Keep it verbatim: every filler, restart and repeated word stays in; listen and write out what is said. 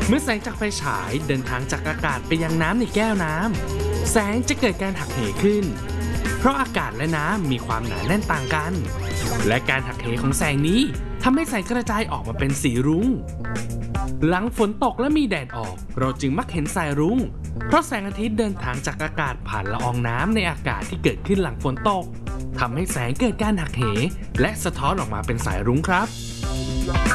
เมื่อแสงจากไฟฉายเดินทางจากอากาศไปยังน้ำในแก้วน้ำแสงจะเกิดการหักเหขึ้นเพราะอากาศและน้ำมีความหนาแน่นต่างกันและการหักเหของแสงนี้ทำให้แสงกระจายออกมาเป็นสีรุ้งหลังฝนตกและมีแดดออกเราจึงมักเห็นสายรุ้งเพราะแสงอาทิตย์เดินทางจากอากาศผ่านละอองน้ำในอากาศที่เกิดขึ้นหลังฝนตกทำให้แสงเกิดการหักเหและสะท้อนออกมาเป็นสายรุ้งครับ